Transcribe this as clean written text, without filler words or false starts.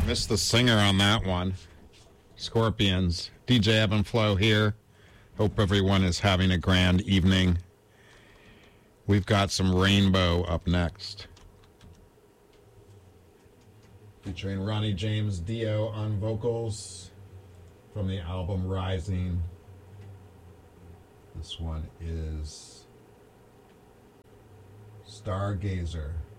Missed the singer on that one. Scorpions. DJ Ebb and Flow here. Hope everyone is having a grand evening. We've got some Rainbow up next. Featuring Ronnie James Dio on vocals from the album Rising. This one is Stargazer.